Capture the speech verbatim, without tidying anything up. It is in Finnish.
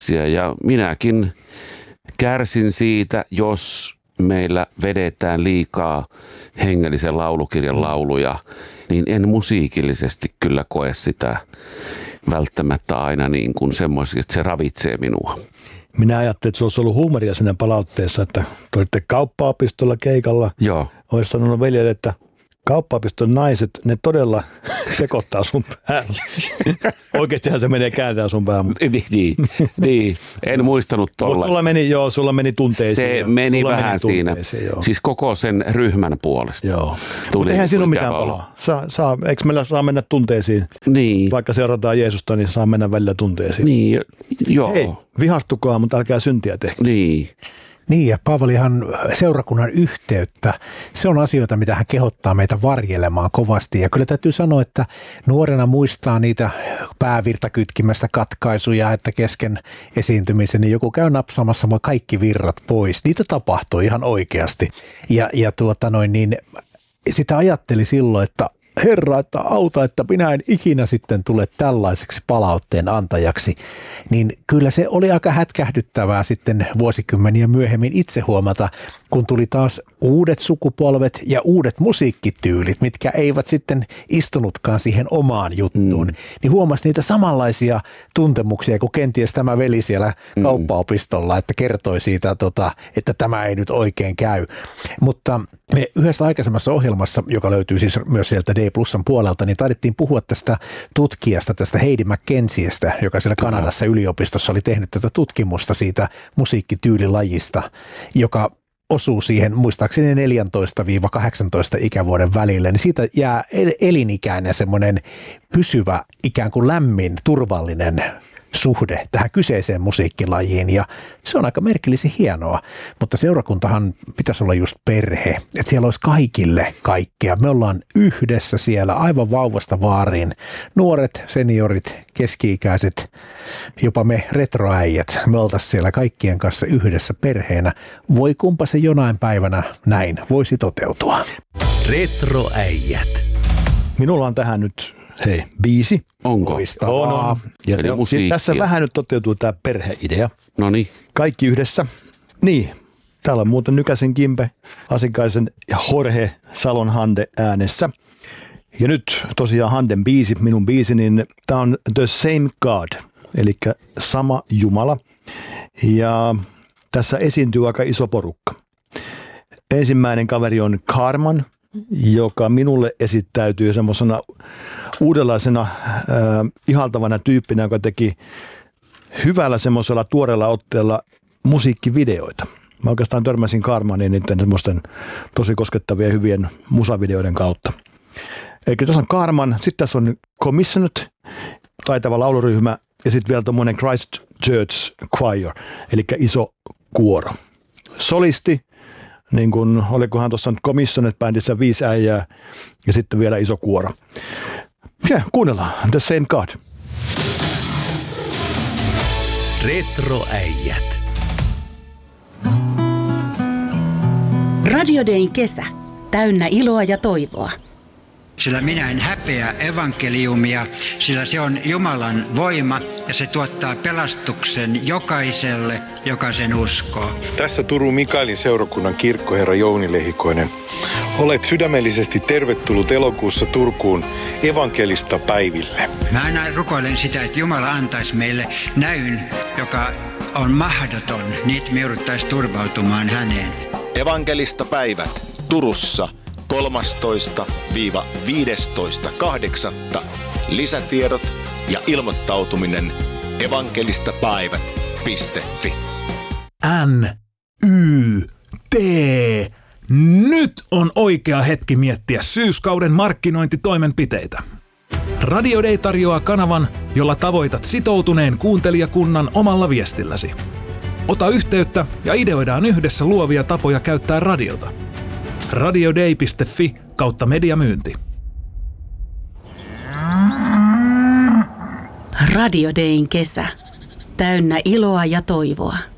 Ja minäkin kärsin siitä, jos meillä vedetään liikaa hengellisen laulukirjan lauluja, niin en musiikillisesti kyllä koe sitä välttämättä aina niin kuin semmoisia, että se ravitsee minua. Minä ajattelin, että se olisi ollut huumoria siinä palautteessa, että te olitte kauppaopistolla keikalla. Joo. Olisi sanonut veljelle, että kauppaopiston naiset, ne todella sekoittaa sun päällä. Oikeastihan se menee kääntää sun päällä. Niin, niin, niin. En muistanut tuolla. Mutta sulla meni, joo, sulla meni tunteisiin. Se meni sulla vähän meni siinä. Joo. Siis koko sen ryhmän puolesta. Joo. Mutta eihän siinä ole mitään pahaa. Saa, saa, eikö meillä saa mennä tunteisiin? Niin. Vaikka seurataan Jeesusta, niin saa mennä välillä tunteisiin. Niin, joo. Hei, vihastukaa, mutta älkää syntiä tehkää. Niin. Niin, ja Paavalihan seurakunnan yhteyttä, se on asioita, mitä hän kehottaa meitä varjelemaan kovasti. Ja kyllä täytyy sanoa, että nuorena muistaa niitä päävirtakytkimästä katkaisuja, että kesken esiintymisen niin joku käy napsaamassa mua kaikki virrat pois. Niitä tapahtuu ihan oikeasti. Ja, ja tuota noin, niin sitä ajatteli silloin, että Herra, että auta, että minä en ikinä sitten tule tällaiseksi palautteen antajaksi, niin kyllä se oli aika hätkähdyttävää sitten vuosikymmeniä myöhemmin itse huomata, kun tuli taas uudet sukupolvet ja uudet musiikkityylit, mitkä eivät sitten istunutkaan siihen omaan juttuun, mm. niin huomasi niitä samanlaisia tuntemuksia kuin kenties tämä veli siellä mm. kauppaopistolla, että kertoi siitä, tota, että tämä ei nyt oikein käy. Mutta me yhdessä aikaisemmassa ohjelmassa, joka löytyy siis myös sieltä D Plusan puolelta, niin taidettiin puhua tästä tutkijasta, tästä Heidi McKenziestä, joka siellä Kanadassa yliopistossa oli tehnyt tätä tutkimusta siitä musiikkityylilajista, joka osuu siihen muistaakseni neljätoista kahdeksantoista ikävuoden välille, niin siitä jää elinikäinen semmoinen pysyvä, ikään kuin lämmin, turvallinen suhde tähän kyseiseen musiikkilajiin, ja se on aika merkillisen hienoa, mutta seurakuntahan pitäisi olla just perhe, että siellä olisi kaikille kaikkea. Me ollaan yhdessä siellä aivan vauvasta vaariin, nuoret, seniorit, keski-ikäiset, jopa me retroäijät, me oltaisiin siellä kaikkien kanssa yhdessä perheenä. Voi kumpa se jonain päivänä näin voisi toteutua. Retroäijät. Minulla on tähän nyt, hei, biisi. Onko? On, on. Ja tässä vähän nyt toteutuu tämä perheidea. No niin. Kaikki yhdessä. Niin, täällä on muuten Nykäsen Kimpe, Asikaisen ja Jorge Salon Hande äänessä. Ja nyt tosiaan Handen biisi, minun biisi, niin tämä on The Same God, eli sama Jumala. Ja tässä esiintyy aika iso porukka. Ensimmäinen kaveri on Carman, joka minulle esittäytyy semmoisena uudenlaisena äh, ihaltavana tyyppinä, joka teki hyvällä semmoisella tuoreella otteella musiikkivideoita. Mä oikeastaan törmäsin Carmaniin niiden semmoisten tosi koskettavien hyvien musavideoiden kautta. Eli tässä on Carman, sitten tässä on Commissioned, taitava lauluryhmä, ja sitten vielä tommoinen Christ Church Choir, eli iso kuoro. Solisti, niin kuin olikohan tuossa Commissioned-bändissä viisi äijää, ja sitten vielä iso kuoro. Ja kuunnellaan, The Same God. Retroäijät. Radio Dayn kesä. Täynnä iloa ja toivoa. Sillä minä en häpeä evankeliumia, sillä se on Jumalan voima ja se tuottaa pelastuksen jokaiselle, joka sen uskoo. Tässä Turun Mikaelin seurakunnan kirkkoherra Jouni Lehikoinen. Olet sydämellisesti tervetullut elokuussa Turkuun evankelista päiville. Mä aina rukoilen sitä, että Jumala antaisi meille näyn, joka on mahdoton, niin että me jouduttaisiin turvautumaan häneen. Evankelista päivät Turussa kolmastoista viidestoista kahdeksatta Lisätiedot ja ilmoittautuminen evankelistapäivät piste fi. N, Y, T. Nyt on oikea hetki miettiä syyskauden markkinointitoimenpiteitä. Radio Day tarjoaa kanavan, jolla tavoitat sitoutuneen kuuntelijakunnan omalla viestilläsi. Ota yhteyttä ja ideoidaan yhdessä luovia tapoja käyttää radiota. radioday piste fi kautta mediamyynti. Radio Dayn kesä. Täynnä iloa ja toivoa.